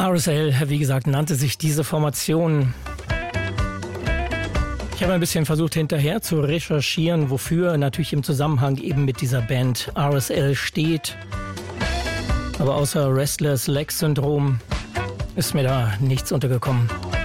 RSL, wie gesagt, nannte sich diese Formation. Ich habe ein bisschen versucht hinterher zu recherchieren, wofür natürlich im Zusammenhang eben mit dieser Band RSL steht. Aber außer Restless Leg Syndrome ist mir da nichts untergekommen.